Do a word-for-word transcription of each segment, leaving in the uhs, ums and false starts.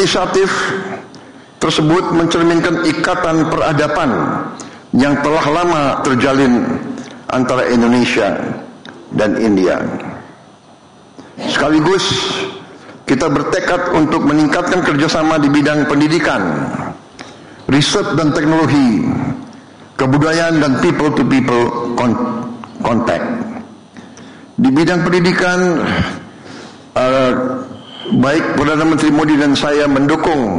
inisiatif tersebut mencerminkan ikatan peradaban yang telah lama terjalin antara Indonesia dan India. Sekaligus kita bertekad untuk meningkatkan kerjasama di bidang pendidikan, riset dan teknologi, kebudayaan dan people-to-people contact. Di bidang pendidikan, uh, baik Perdana Menteri Modi dan saya mendukung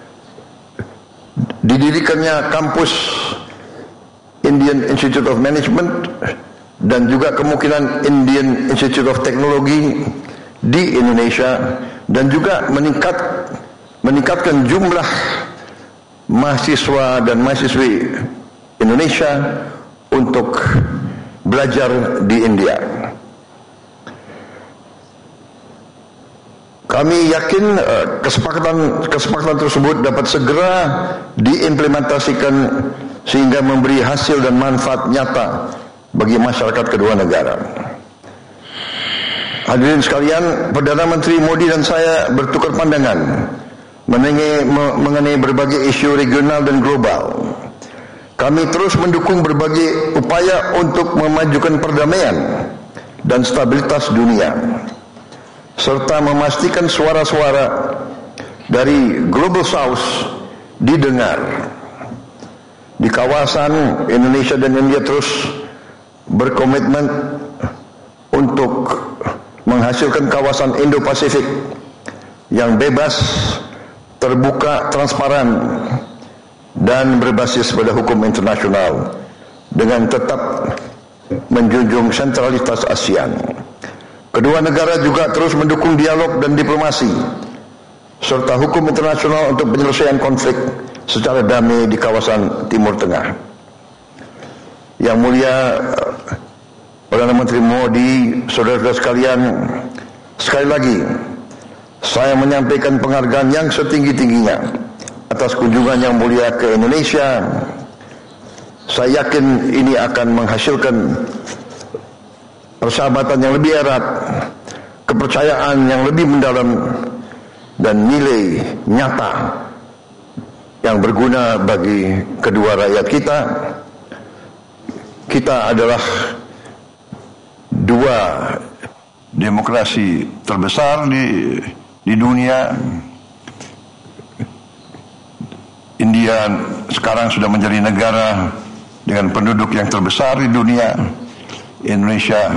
didirikannya kampus Indian Institute of Management dan juga kemungkinan Indian Institute of Technology di Indonesia, dan juga meningkat meningkatkan jumlah mahasiswa dan mahasiswi Indonesia untuk belajar di India. Kami yakin kesepakatan kesepakatan tersebut dapat segera diimplementasikan sehingga memberi hasil dan manfaat nyata bagi masyarakat kedua negara. Hadirin sekalian, Perdana Menteri Modi dan saya bertukar pandangan mengenai, mengenai berbagai isu regional dan global. Kami terus mendukung berbagai upaya untuk memajukan perdamaian dan stabilitas dunia, serta memastikan suara-suara dari Global South didengar. Di kawasan, Indonesia dan India terus berkomitmen untuk menghasilkan kawasan Indo-Pasifik yang bebas, terbuka, transparan, dan berbasis pada hukum internasional dengan tetap menjunjung sentralitas ASEAN. Kedua negara juga terus mendukung dialog dan diplomasi serta hukum internasional untuk penyelesaian konflik secara damai di kawasan Timur Tengah. Yang mulia Perdana Menteri Modi, saudara-saudara sekalian, sekali lagi saya menyampaikan penghargaan yang setinggi-tingginya atas kunjungan yang mulia ke Indonesia. Saya yakin ini akan menghasilkan persahabatan yang lebih erat, kepercayaan yang lebih mendalam, dan nilai nyata yang berguna bagi kedua rakyat kita. Kita adalah dua demokrasi terbesar di di dunia. India sekarang sudah menjadi negara dengan penduduk yang terbesar di dunia. Indonesia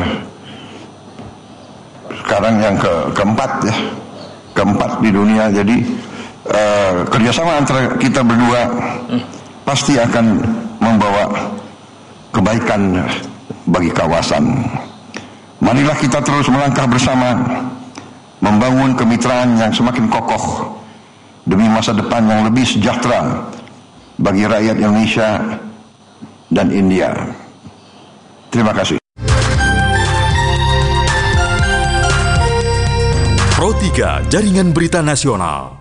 sekarang yang ke keempat ya, keempat di dunia. Jadi uh, kerjasama antara kita berdua pasti akan membawa kebaikan bagi kawasan. Marilah kita terus melangkah bersama, membangun kemitraan yang semakin kokoh demi masa depan yang lebih sejahtera bagi rakyat Indonesia dan India. Terima kasih. Pro tiga Jaringan Berita Nasional.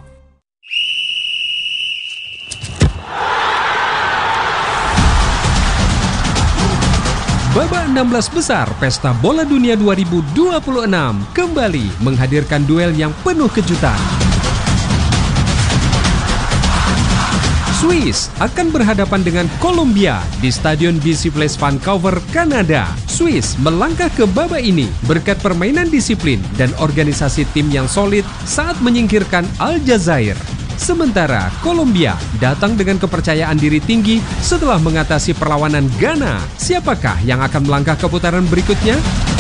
Babak enam belas besar Pesta Bola Dunia dua ribu dua puluh enam kembali menghadirkan duel yang penuh kejutan. Swiss akan berhadapan dengan Kolombia di Stadion B C Place Vancouver, Kanada. Swiss melangkah ke babak ini berkat permainan disiplin dan organisasi tim yang solid saat menyingkirkan Aljazair. Sementara Kolombia datang dengan kepercayaan diri tinggi setelah mengatasi perlawanan Ghana. Siapakah yang akan melangkah ke putaran berikutnya?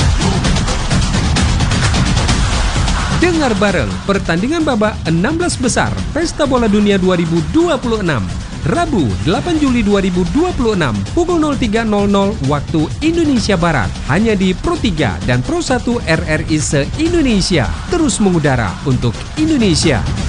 Dengar bareng pertandingan babak enam belas besar Pesta Bola Dunia dua ribu dua puluh enam. Rabu delapan Juli dua ribu dua puluh enam pukul nol tiga nol nol waktu Indonesia Barat. Hanya di Pro tiga dan Pro satu R R I se-Indonesia. Terus mengudara untuk Indonesia.